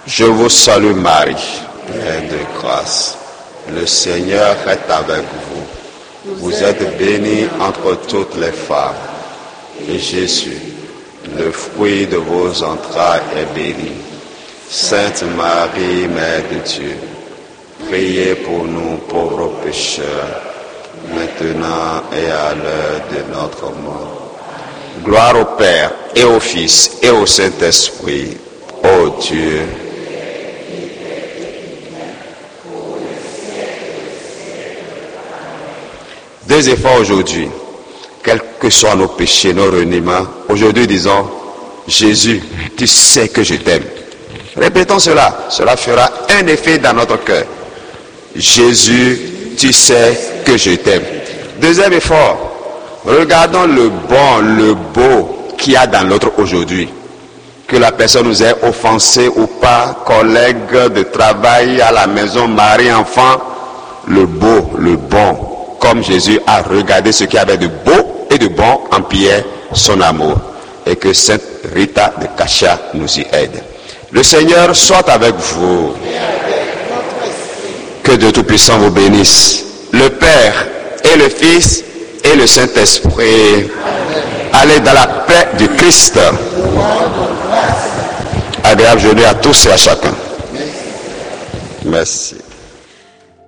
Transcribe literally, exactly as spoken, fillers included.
Je vous salue Marie, pleine de grâce. Le Seigneur est avec vous. Vous êtes bénie entre toutes les femmes. Et Jésus, le fruit de vos entrailles, est béni. Sainte Marie, Mère de Dieu, priez pour nous pauvres pécheurs, maintenant et à l'heure de notre mort. Gloire au Père, et au Fils, et au Saint-Esprit, ô Dieu. Deux efforts aujourd'hui, quels que soient nos péchés, nos reniements. Aujourd'hui, disons, Jésus, tu sais que je t'aime. Répétons cela, cela fera un effet dans notre cœur. Jésus, tu sais que je t'aime. Deuxième effort, regardons le bon, le beau qu'il y a dans l'autre aujourd'hui. Que la personne nous ait offensé ou pas, collègue de travail, à la maison, mari, enfant, le beau, le bon. Comme Jésus a regardé ce qu'il y avait de beau et de bon en Pierre, son amour. Et que Sainte Rita de Cachat nous y aide. Le Seigneur soit avec vous. Que Dieu Tout-Puissant vous bénisse. Le Père et le Fils et le Saint-Esprit. Allez dans la paix du Christ. Agréable journée à tous et à chacun. Merci.